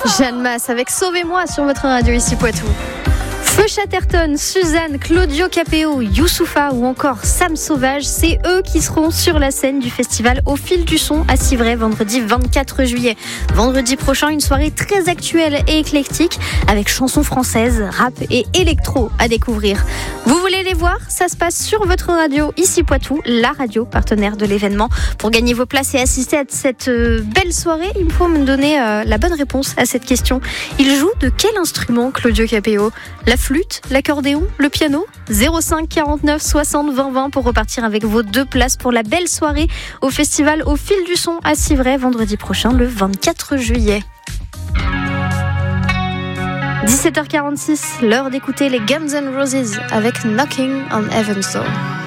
Jeanne Masse avec Sauvez-moi sur votre radio ici Poitou. Feu Chatterton, Suzanne, Claudio Capéo, Youssoupha ou encore Sam Sauvage, c'est eux qui seront sur la scène du festival Au Fil du Son à Civray vendredi 24 juillet. Vendredi prochain, une soirée très actuelle et éclectique avec chansons françaises, rap et électro à découvrir. Vous voulez les voir ? Ça se passe sur votre radio ici Poitou, la radio partenaire de l'événement. Pour gagner vos places et assister à cette belle soirée, il faut me donner la bonne réponse à cette question. Il joue de quel instrument, Claudio Capéo ? La flûte, l'accordéon, le piano ? 05 49 60 20 20 pour repartir avec vos 2 places pour la belle soirée au festival Au Fil du Son à Civray vendredi prochain le 24 juillet. 17h46, l'heure d'écouter les Guns N' Roses avec Knocking on Heaven's Door.